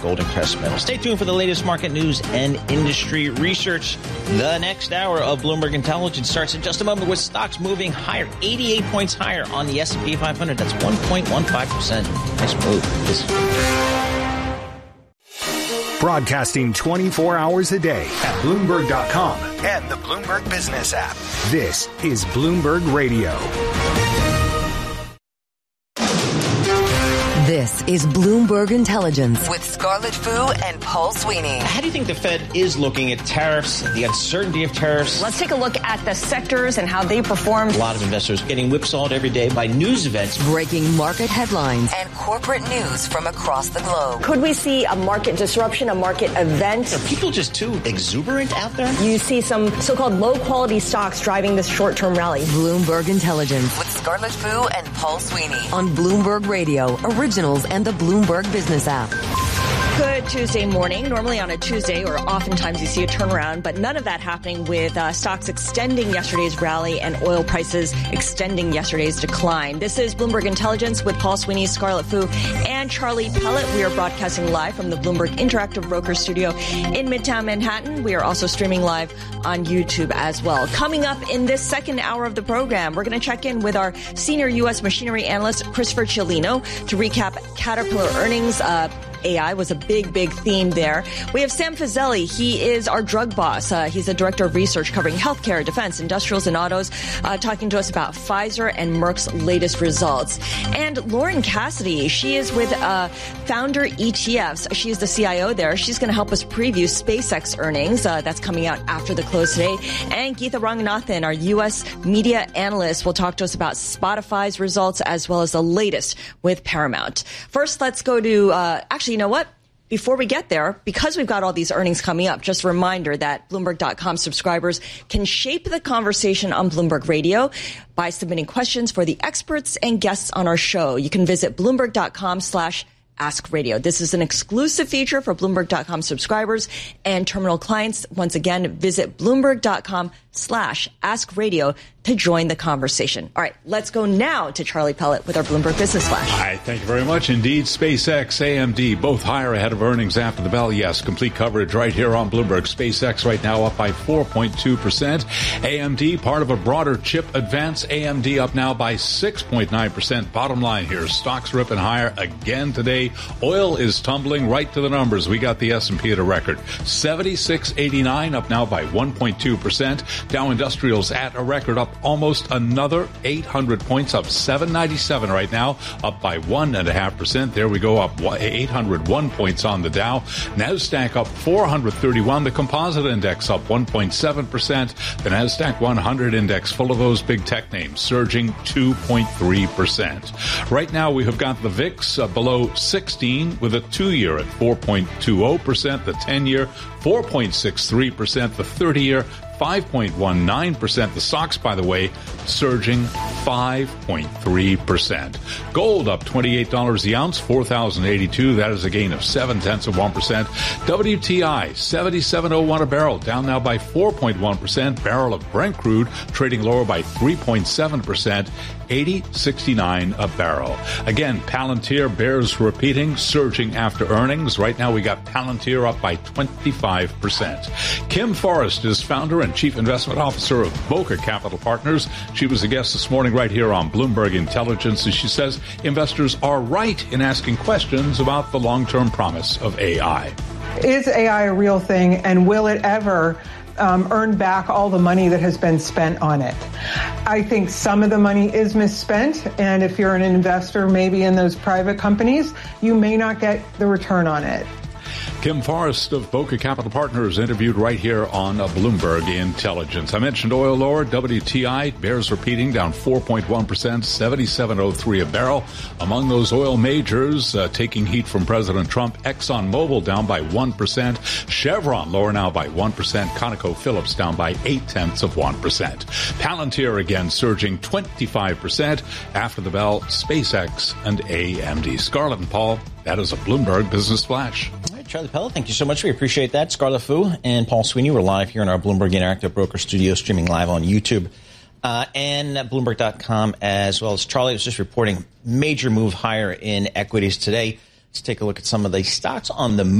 Golden Crest Metal. Stay tuned for the latest market news and industry research. The next hour of Bloomberg Intelligence starts in just a moment with stocks moving higher, 88 points higher on the S&P 500. That's 1.15%. Nice move. Broadcasting 24 hours a day at Bloomberg.com and the Bloomberg Business app. This is Bloomberg Radio. This is Bloomberg Intelligence with Scarlett Fu and Paul Sweeney. How do you think the Fed is looking at tariffs, the uncertainty of tariffs? Let's take a look at the sectors and how they performed. A lot of investors getting whipsawed every day by news events. Breaking market headlines and corporate news from across the globe. Could we see a market disruption, a market event? Are people just too exuberant out there? You see some so-called low-quality stocks driving this short-term rally. Bloomberg Intelligence with Scarlett Fu and Paul Sweeney on Bloomberg Radio, Originals and the Bloomberg Business app. Good Tuesday morning. Normally on a Tuesday, or oftentimes you see a turnaround, but none of that happening with stocks extending yesterday's rally and oil prices extending yesterday's decline. This is Bloomberg Intelligence with Paul Sweeney, Scarlett Fu, and Charlie Pellet. We are broadcasting live from the Bloomberg Interactive Broker Studio in Midtown Manhattan. We are also streaming live on YouTube as well. Coming up in this second hour of the program, we're going to check in with our senior U.S. machinery analyst, Christopher Cellino, to recap Caterpillar earnings. AI was a big theme there. We have Sam Fazeli. He is our drug boss. He's the director of research covering healthcare, defense, industrials, and autos, talking to us about Pfizer and Merck's latest results. And Lauren Cassidy, she is with Founder ETFs. She is the CIO there. She's going to help us preview SpaceX earnings. That's coming out after the close today. And Geetha Ranganathan, our U.S. media analyst, will talk to us about Spotify's results as well as the latest with Paramount. First, let's go to actually, you know what? Before we get there, because we've got all these earnings coming up, just a reminder that Bloomberg.com subscribers can shape the conversation on Bloomberg Radio by submitting questions for the experts and guests on our show. You can visit Bloomberg.com/Ask Radio. This is an exclusive feature for Bloomberg.com subscribers and terminal clients. Once again, visit Bloomberg.com/Ask Radio to join the conversation. All right, let's go now to Charlie Pellet with our Bloomberg Business Flash. Hi, thank you very much indeed. SpaceX, AMD, both higher ahead of earnings after the bell. Yes, complete coverage right here on Bloomberg. SpaceX right now up by 4.2%. AMD, part of a broader chip advance. AMD up now by 6.9%. Bottom line here, stocks ripping higher again today. Oil is tumbling right to the numbers. We got the S&P at a record 76.89, up now by 1.2%. Dow Industrials at a record, up almost another 800 points, up 797 right now, up by 1.5%. There we go, up 801 points on the Dow. NASDAQ up 431. The composite index up 1.7%. The NASDAQ 100 index, full of those big tech names, surging 2.3%. Right now we have got the VIX below 16 with a 2-year at 4.20%, the 10-year 4.63%, the 30-year 5.19%. The stocks, by the way, surging 5.3%. Gold up $28 the ounce, $4,082. That is a gain of 0.7%. WTI, $77.01 a barrel, down now by 4.1%. Barrel of Brent crude trading lower by 3.7%. $80.69 a barrel. Again, Palantir bears repeating, surging after earnings. Right now we got Palantir up by 25%. Kim Forrest is founder and chief investment officer of Boca Capital Partners. She was a guest this morning right here on Bloomberg Intelligence, and she says investors are right in asking questions about the long-term promise of AI. Is AI a real thing, and will it ever earn back all the money that has been spent on it? I think some of the money is misspent, and if you're an investor maybe in those private companies, you may not get the return on it. Kim Forrest of Boca Capital Partners interviewed right here on Bloomberg Intelligence. I mentioned oil lower. WTI bears repeating, down 4.1%, $77.03 a barrel. Among those oil majors taking heat from President Trump, ExxonMobil down by 1%. Chevron lower now by 1%. ConocoPhillips down by 0.8%. Palantir again surging 25%. After the bell, SpaceX and AMD. Scarlett and Paul, that is a Bloomberg Business Flash. All right, Charlie Pellet, thank you so much. We appreciate that. Scarlett Fu and Paul Sweeney, we're live here in our Bloomberg Interactive Broker Studio, streaming live on YouTube and Bloomberg.com, as well as Charlie was just reporting major move higher in equities today. Let's take a look at some of the stocks on the